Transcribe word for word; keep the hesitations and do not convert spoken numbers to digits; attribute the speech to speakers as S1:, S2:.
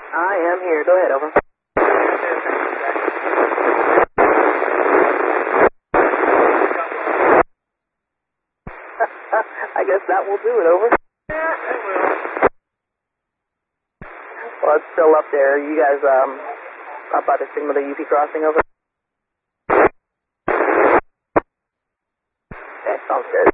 S1: I am here. Go ahead, over. I guess that will do it, over.
S2: Yeah, it will.
S1: Well, it's still up there. You guys, um, up by the signal the U P crossing, over? Okay, sounds good.